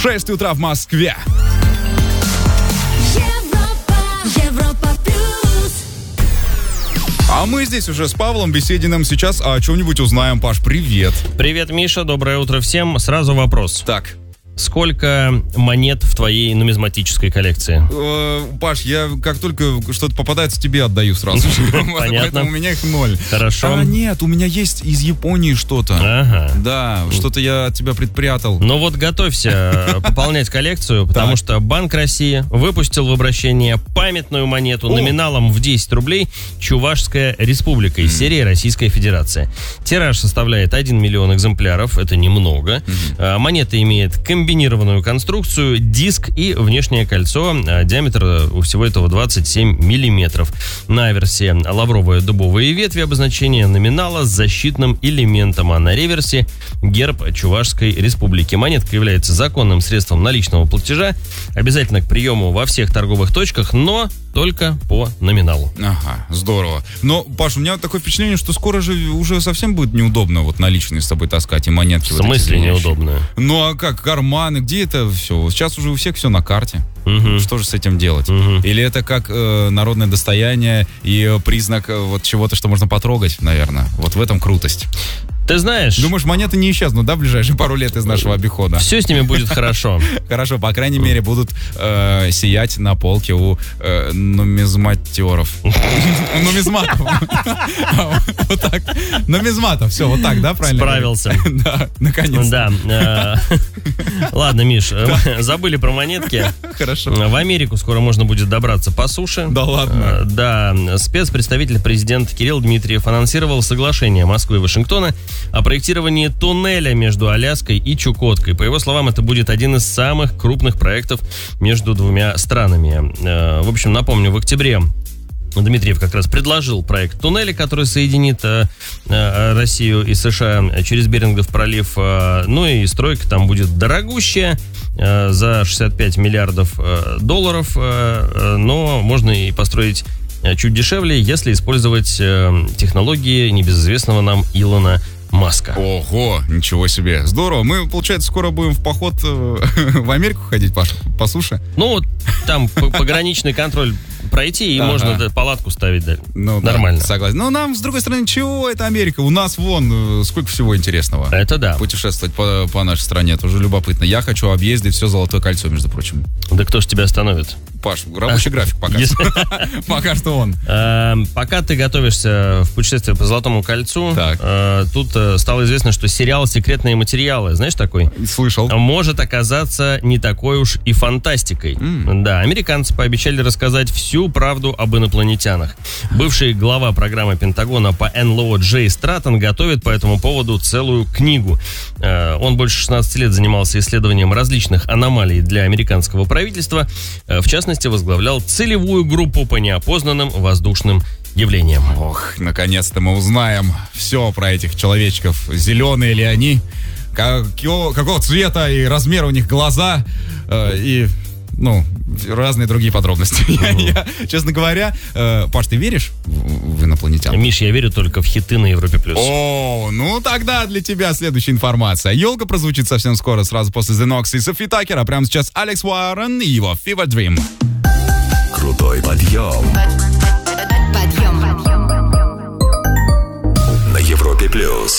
6 утра в Москве. Европа плюс. А мы здесь уже с Павлом Бесединым сейчас о чем-нибудь узнаем. Паш, привет. Привет, Миша, доброе утро всем. Сразу вопрос. Так. Сколько монет в твоей нумизматической коллекции? Паш, я как только что-то попадается, тебе отдаю сразу. Понятно. Поэтому у меня их 0. Хорошо. А нет, у меня есть из Японии что-то. Ага. Да, что-то я от тебя предпрятал. Ну вот готовься пополнять коллекцию, потому что Банк России выпустил в обращение памятную монету номиналом в 10 рублей «Чувашская республика» из серии Российская Федерация. Тираж составляет 1 миллион экземпляров, это немного. Монета имеет комбинированную конструкцию, диск и внешнее кольцо. Диаметр у всего этого 27 миллиметров. На аверсе лавровые дубовые ветви, обозначение номинала с защитным элементом, а на реверсе герб Чувашской республики. Монетка является законным средством наличного платежа, обязательно к приему во всех торговых точках, но только по номиналу. Ага, здорово. Но, Паш, у меня такое впечатление, что скоро же уже совсем будет неудобно вот наличные с собой таскать и монетки. В смысле вот неудобно? Ну а как, карманы, где это все? Сейчас уже у всех все на карте. Что же с этим делать? Или это как народное достояние и признак вот чего-то, что можно потрогать, наверное? Вот в этом крутость. Ты знаешь... Думаешь, монеты не исчезнут, да, в ближайшие пару лет из нашего обихода? Все с ними будет хорошо. Хорошо, по крайней мере, будут сиять на полке у нумизматеров. Нумизматов. Вот так. Нумизматов, все, вот так, да, правильно? Справился. Да, наконец-то. Да. Ладно, Миш, забыли про монетки. Хорошо. В Америку скоро можно будет добраться по суше. Да ладно. Да, спецпредставитель президента Кирилл Дмитриев анонсировал соглашение Москвы и Вашингтона о проектировании туннеля между Аляской и Чукоткой. По его словам, это будет один из самых крупных проектов между двумя странами. В общем, напомню, в октябре Дмитриев как раз предложил проект туннеля, который соединит Россию и США через Берингов пролив. Ну и стройка там будет дорогущая, за 65 миллиардов долларов, но можно и построить чуть дешевле, если использовать технологии небезызвестного нам Илона Маска. Ого, ничего себе. Здорово. Мы, получается, скоро будем в поход в Америку ходить, Паша, по суше? Ну, вот там пограничный контроль пройти, и можно палатку ставить, да. Нормально. Да, согласен. Но нам, с другой стороны, чего это Америка? У нас вон сколько всего интересного. Это да. Путешествовать по нашей стране, тоже любопытно. Я хочу объездить все Золотое кольцо, между прочим. Да кто ж тебя остановит? Паш, рабочий график пока. Пока что он. Пока ты готовишься в путешествие по Золотому кольцу, тут стало известно, что сериал «Секретные материалы», знаешь такой? Слышал. Может оказаться не такой уж и фантастикой. Да, американцы пообещали рассказать всю правду об инопланетянах. Бывший глава программы Пентагона по НЛО Джей Стратон готовит по этому поводу целую книгу. Он больше 16 лет занимался исследованием различных аномалий для американского правительства. В частности, возглавлял целевую группу по неопознанным воздушным явлениям. Ох, наконец-то мы узнаем все про этих человечков. Зеленые ли они, какого цвета и размера у них глаза, и, разные другие подробности. Я, честно говоря, Паш, ты веришь в инопланетян? Миш, я верю только в хиты на Европе+. О, тогда для тебя следующая информация. Елка прозвучит совсем скоро, сразу после The Knox и Софи Такер, а прямо сейчас Алекс Уоррен и его Fever Dream. Крутой подъем. На Европе+.